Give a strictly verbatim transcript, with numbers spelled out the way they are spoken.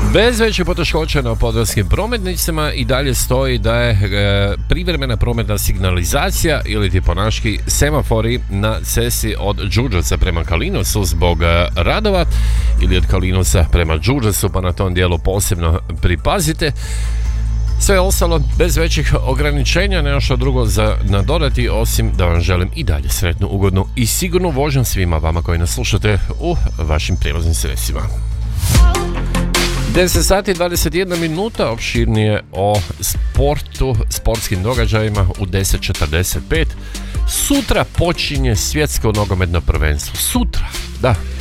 Bez većih poteškoća na podravskim prometnicama i dalje stoji da je e, privremena prometna signalizacija ili ti po naški semafori na cesti od Đurđevca prema Kalinovcu zbog e, radova ili od Kalinovca prema Đurđevcu, pa na tom dijelu posebno pripazite. Sve ostalo bez većih ograničenja, nema što drugo za nadodati osim da vam želim i dalje sretnu, ugodnu i sigurnu vožnju svima vama koji nas slušate u vašim prijevoznim sredstvima. deset sati i dvadeset jedna minuta, opširnije o sportu, sportskim događajima u deset četrdeset pet. Sutra počinje svjetsko nogometno prvenstvo. Sutra, da.